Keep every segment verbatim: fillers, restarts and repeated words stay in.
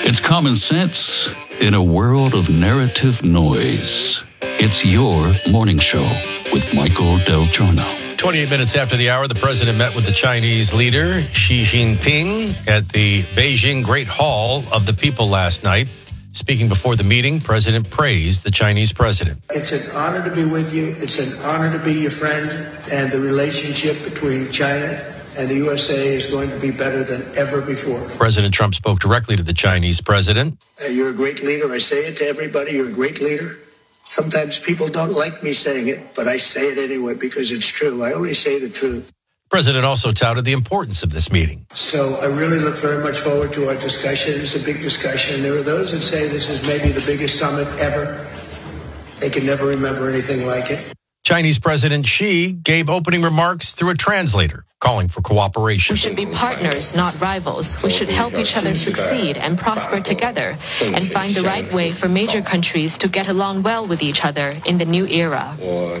It's common sense in a world of narrative noise. It's your morning show with Michael Del Giorno. twenty-eight minutes after the hour, the president met with the Chinese leader, Xi Jinping, at the Beijing Great Hall of the People last night. Speaking before the meeting, President praised the Chinese president. It's an honor to be with you. It's an honor to be your friend. And the relationship between China and the U S A is going to be better than ever before. President Trump spoke directly to the Chinese president. Uh, you're a great leader. I say it to everybody. You're a great leader. Sometimes people don't like me saying it, but I say it anyway because it's true. I only say the truth. The president also touted the importance of this meeting. So I really look very much forward to our discussion. It's a big discussion. There are those that say this is maybe the biggest summit ever. They can never remember anything like it. Chinese President Xi gave opening remarks through a translator, calling for cooperation. We should be partners, not rivals. We should help each other succeed and prosper together and find the right way for major countries to get along well with each other in the new era.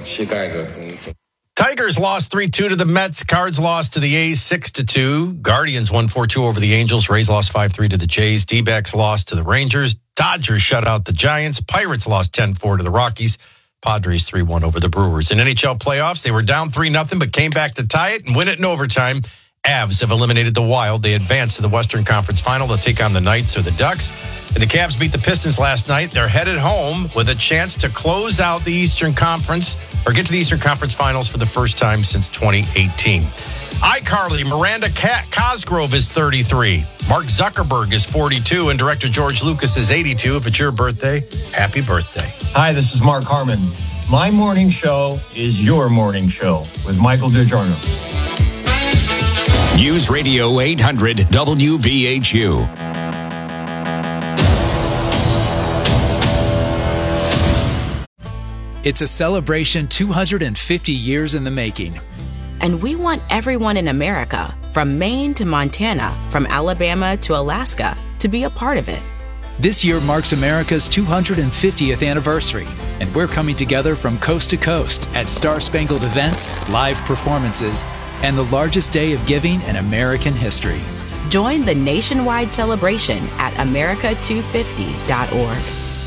Tigers lost three two to the Mets. Cards lost to the A's six to two. Guardians won four two over the Angels. Rays lost five three to the Jays. D-backs lost to the Rangers. Dodgers shut out the Giants. Pirates lost ten four to the Rockies. Padres three one over the Brewers. In N H L playoffs, they were down three nothing but came back to tie it and win it in overtime. Avs have eliminated the Wild. They advanced to the Western Conference Final. They'll take on the Knights or the Ducks. And the Cavs beat the Pistons last night. They're headed home with a chance to close out the Eastern Conference or get to the Eastern Conference Finals for the first time since twenty eighteen. iCarly, Miranda Cosgrove is thirty-three. Mark Zuckerberg is forty-two. And director George Lucas is eighty-two. If it's your birthday, happy birthday. Hi, this is Mark Harmon. My morning show is your morning show with Michael DiGiorno. News Radio eight hundred W V H U. It's a celebration two hundred fifty years in the making. And we want everyone in America, from Maine to Montana, from Alabama to Alaska, to be a part of it. This year marks America's two hundred fiftieth anniversary, and we're coming together from coast to coast at Star-Spangled events, live performances, and the largest day of giving in American history. Join the nationwide celebration at America two fifty dot org.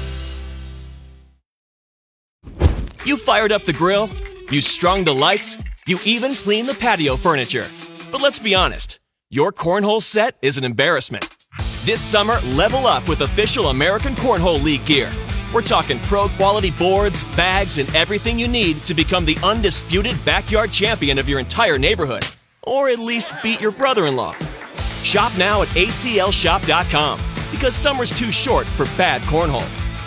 You fired up the grill, you strung the lights, you even cleaned the patio furniture. But let's be honest, your cornhole set is an embarrassment. This summer, level up with official American Cornhole League gear. We're talking pro-quality boards, bags, and everything you need to become the undisputed backyard champion of your entire neighborhood. Or at least beat your brother-in-law. Shop now at A C L shop dot com because summer's too short for bad cornhole.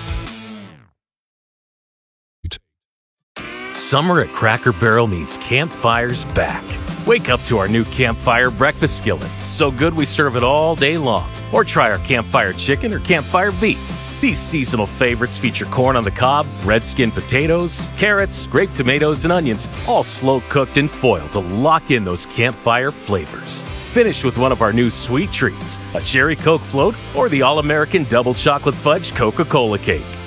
Summer at Cracker Barrel means campfires back. Wake up to our new Campfire Breakfast Skillet. So good we serve it all day long. Or try our Campfire Chicken or Campfire Beef. These seasonal favorites feature corn on the cob, red skin potatoes, carrots, grape tomatoes, and onions, all slow cooked in foil to lock in those campfire flavors. Finish with one of our new sweet treats, a cherry Coke float or the all-American double chocolate fudge Coca-Cola cake.